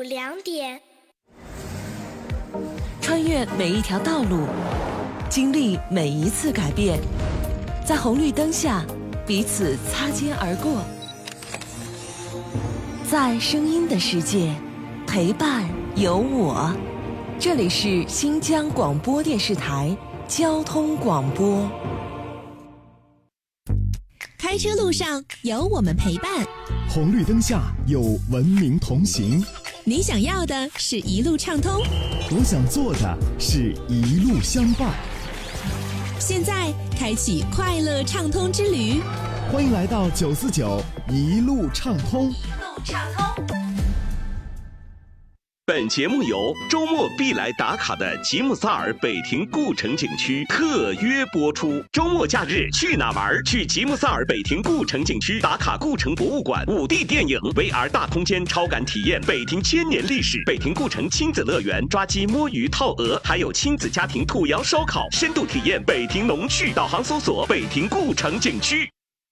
2点。 穿越每一条道路，经历每一次改变，在红绿灯下彼此擦肩而过，在声音的世界陪伴有我。这里是新疆广播电视台交通广播。 开车路上有我们陪伴， 红绿灯下有文明同行。 你想要的是一路畅通， 我想做的是一路相伴。 现在开启快乐畅通之旅， 欢迎来到949一路畅通。 本节目由周末必来打卡的吉姆萨尔北亭故城景区特约播出。周末假日去哪玩？去吉姆萨尔北亭故城景区打卡故城博物馆、5D 电影、VR 大空间超感体验北亭1000年历史、北亭故城亲子乐园、抓鸡、摸鱼、套鹅，还有亲子家庭土窑烧烤，深度体验北亭农趣。导航搜索北亭故城景区。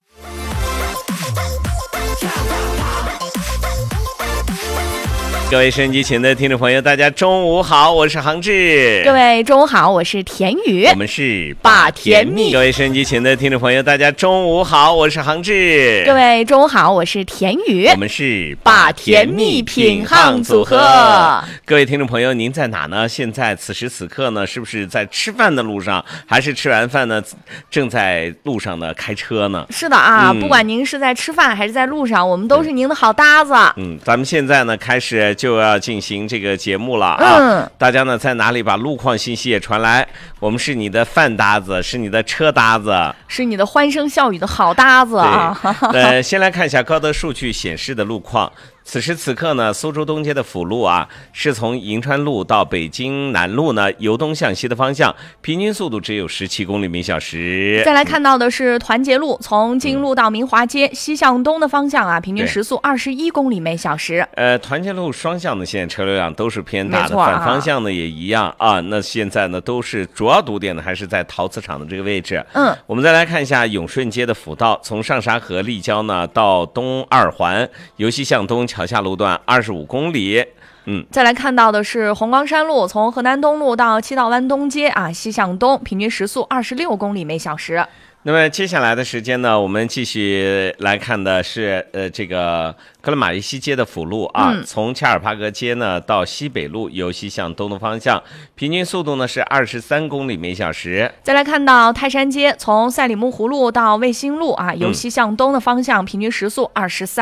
各位收音机前的听众朋友，大家中午好，我是航志。 各位中午好，我是田宇。 我们是把甜蜜。各位收音机前的听众朋友，大家中午好，我是航志。 各位中午好，我是田宇。 我们是把甜蜜品夯组合。各位听众朋友，您在哪呢？现在此时此刻呢，是不是在吃饭的路上，还是吃完饭呢，正在路上呢开车呢？ 是的啊，不管您是在吃饭还是在路上，我们都是您的好搭子。 咱们现在呢开始就要进行这个节目了啊！大家呢在哪里把路况信息也传来？我们是你的饭搭子，是你的车搭子， 是你的欢声笑语的好搭子啊！ 先来看一下高德数据显示的路况。此时此刻呢，苏州东街的辅路啊，是从银川路到北京南路呢，由东向西的方向，平均速度只有17公里每小时。 再来看到的是团结路，从金路到明华街西向东的方向啊，平均时速21公里每小时。 团结路双向的现在车流量都是偏大的，反方向呢也一样啊。那现在呢都是主要堵点呢还是在陶瓷厂的这个位置。我们再来看一下永顺街的辅道，从上沙河立交呢到东二环，由西向东桥下路段25公里。 再来看到的是红光山路，从河南东路到七道湾东街啊，西向东，平均时速26公里每小时。 那么接下来的时间呢，我们继续来看的是这个克拉玛依西街的辅路啊，从恰尔帕格街呢到西北路，由西向东的方向，平均速度呢是23公里每小时。 再来看到泰山街，从赛里木湖路到卫星路啊，由西向东的方向，平均时速23